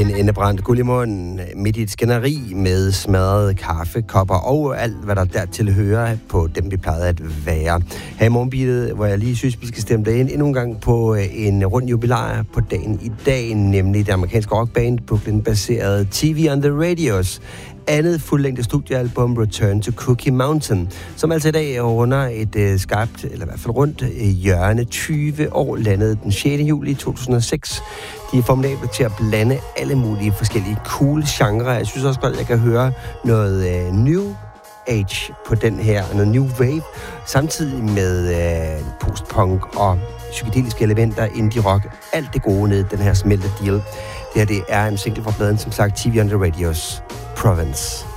En endebrændt guld i munden midt i et skænderi med smadrede kaffekopper og alt, hvad der dertil hører på dem, vi plejede at være. Her i morgenbilet, hvor jeg lige synes, vi skal stemme dig ind endnu en gang på en rund jubilar på dagen i dag, nemlig det amerikanske rockband Brooklyn-baserede TV on the Radios andet fuldlængde studiealbum Return to Cookie Mountain, som altså i dag runder et skarpt, eller i hvert fald rundt hjørne 20 år, landet den 6. juli 2006. De er formidable til at blande alle mulige forskellige cool genrer. Jeg synes også godt, at jeg kan høre noget new age på den her, noget new wave, samtidig med postpunk og psykedeliske elementer, indie rock, alt det gode ned den her smelte deal. Det her, det er en single fra pladen, som sagt TV on the Radios, Province.